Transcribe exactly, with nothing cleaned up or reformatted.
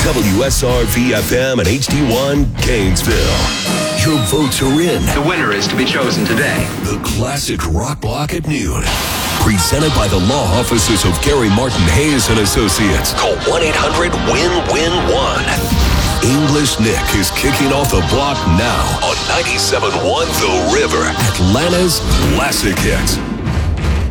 W S R V F M and H D one Gainesville. Your votes are in. The winner is to be chosen today. The Classic Rock Block at noon. Presented by the law offices of Gary Martin Hayes and Associates. Call one eight hundred win win one. English Nick is kicking off the block now on ninety-seven point one The River, Atlanta's Classic Hits.